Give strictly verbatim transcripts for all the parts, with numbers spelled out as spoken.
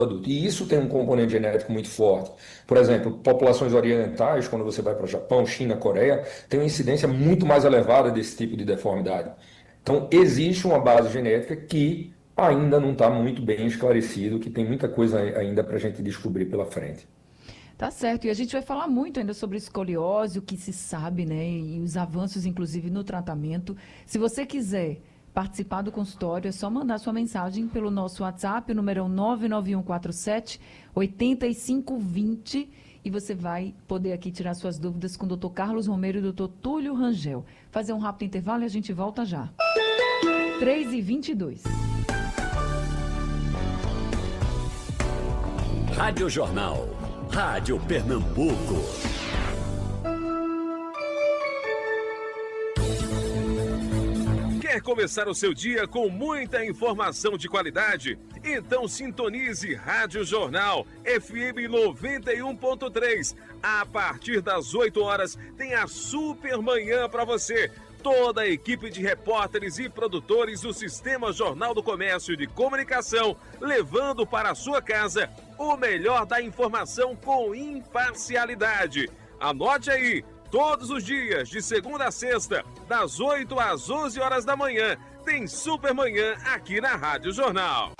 adulto. E isso tem um componente genético muito forte. Por exemplo, populações orientais, quando você vai para Japão, China, Coreia, tem uma incidência muito mais elevada desse tipo de deformidade. Então, existe uma base genética que ainda não está muito bem esclarecido, que tem muita coisa ainda para a gente descobrir pela frente. Tá certo, e a gente vai falar muito ainda sobre escoliose, o que se sabe, né, e os avanços, inclusive, no tratamento. Se você quiser participar do consultório, é só mandar sua mensagem pelo nosso WhatsApp, o número é o nove nove um quatro sete oito cinco dois zero, e você vai poder aqui tirar suas dúvidas com o doutor Carlos Romero e o doutor Túlio Rangel. Fazer um rápido intervalo e a gente volta já. três e vinte e dois. Rádio Jornal. Rádio Pernambuco. Quer começar o seu dia com muita informação de qualidade? Então sintonize Rádio Jornal F M noventa e um ponto três. A partir das oito horas tem a super manhã para você. Toda a equipe de repórteres e produtores do Sistema Jornal do Comércio e de Comunicação, levando para a sua casa o melhor da informação com imparcialidade. Anote aí, todos os dias, de segunda a sexta, das oito às onze horas da manhã, tem Supermanhã aqui na Rádio Jornal.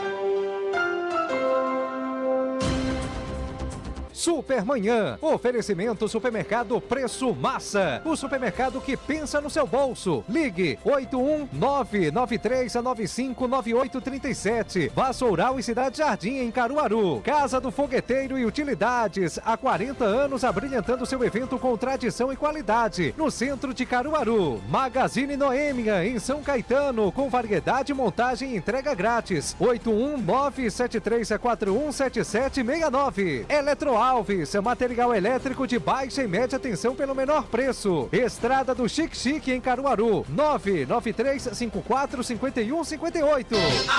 Supermanhã, oferecimento Supermercado Preço Massa, o supermercado que pensa no seu bolso. Ligue oito um nove nove três nove cinco nove oito três sete. Vassoural e Cidade Jardim em Caruaru. Casa do Fogueteiro e Utilidades, há quarenta anos abrilhantando seu evento com tradição e qualidade, no centro de Caruaru. Magazine Noêmia em São Caetano, com variedade, montagem e entrega grátis. oito um nove sete três quatro um sete sete seis nove. Eletroal Alves, material elétrico de baixa e média tensão pelo menor preço. Estrada do Chique Chique em Caruaru, nove nove três cinco quatro cinco um cinco oito.